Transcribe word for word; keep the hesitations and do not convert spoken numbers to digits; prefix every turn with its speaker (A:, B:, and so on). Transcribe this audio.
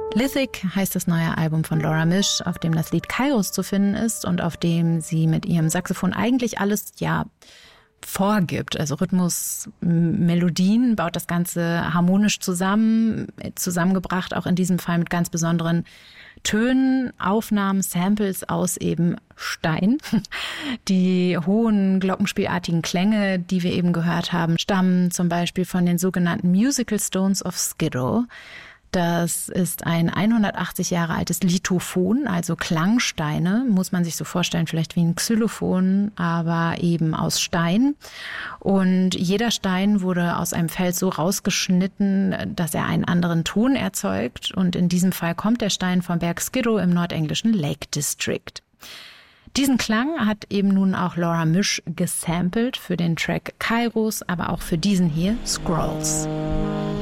A: Lithic heißt das neue Album von Laura Misch, auf dem das Lied Kairos zu finden ist und auf dem sie mit ihrem Saxophon eigentlich alles, ja, vorgibt. Also Rhythmus, Melodien, baut das Ganze harmonisch zusammen, zusammengebracht, auch in diesem Fall mit ganz besonderen Tönen, Aufnahmen, Samples aus eben Stein. Die hohen glockenspielartigen Klänge, die wir eben gehört haben, stammen zum Beispiel von den sogenannten Musical Stones of Skidrow. Das ist ein hundertachtzig Jahre altes Lithophon, also Klangsteine, muss man sich so vorstellen, vielleicht wie ein Xylophon, aber eben aus Stein. Und jeder Stein wurde aus einem Fels so rausgeschnitten, dass er einen anderen Ton erzeugt. Und in diesem Fall kommt der Stein vom Berg Skidrow im nordenglischen Lake District. Diesen Klang hat eben nun auch Laura Misch gesampelt für den Track Kairos, aber auch für diesen hier Scrolls.